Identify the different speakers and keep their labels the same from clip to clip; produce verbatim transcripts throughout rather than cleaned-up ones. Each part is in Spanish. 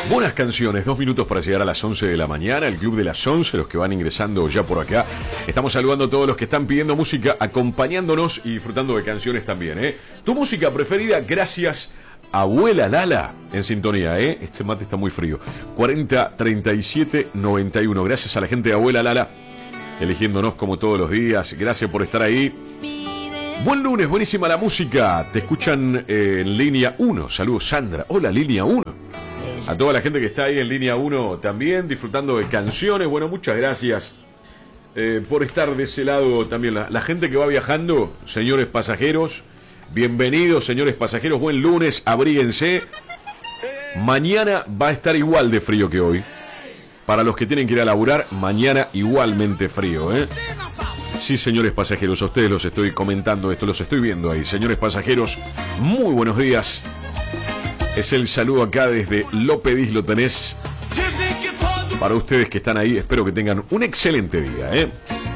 Speaker 1: Buenas canciones, dos minutos para llegar a las once de la mañana, el club de las once, los que van ingresando ya por acá. Estamos saludando a todos los que están pidiendo música, acompañándonos y disfrutando de canciones también, ¿eh? Tu música preferida, gracias, Abuela Lala, en sintonía, ¿eh? Este mate está muy frío. cuarenta, treinta y siete, noventa y uno. Gracias a la gente de Abuela Lala, eligiéndonos como todos los días. Gracias por estar ahí. Buen lunes, buenísima la música. Te escuchan eh, en línea uno. Saludos, Sandra. Hola, línea uno. A toda la gente que está ahí en línea uno también, disfrutando de canciones. Bueno, muchas gracias eh, por estar de ese lado también. La, la gente que va viajando, señores pasajeros, bienvenidos, señores pasajeros. Buen lunes, abríguense. Mañana va a estar igual de frío que hoy. Para los que tienen que ir a laburar, mañana igualmente frío, ¿eh? Sí, señores pasajeros, a ustedes los estoy comentando esto, los estoy viendo ahí. Señores pasajeros, muy buenos días. Es el saludo acá desde Lo Pedís, Lo Tenés. Para ustedes que están ahí, espero que tengan un excelente día, ¿eh?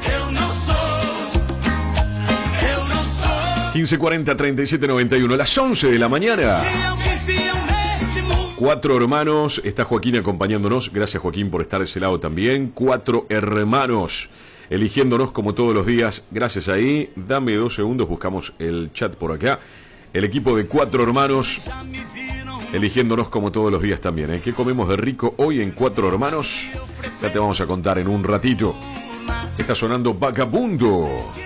Speaker 1: quince cuarenta, treinta y siete, noventa y uno, a las once de la mañana. Cuatro hermanos, está Joaquín acompañándonos. Gracias, Joaquín, por estar de ese lado también. Cuatro hermanos eligiéndonos como todos los días. Gracias ahí. Dame dos segundos, buscamos el chat por acá. El equipo de Cuatro Hermanos eligiéndonos como todos los días también, ¿eh? ¿Qué comemos de rico hoy en Cuatro Hermanos? Ya te vamos a contar en un ratito. Está sonando Vagabundo.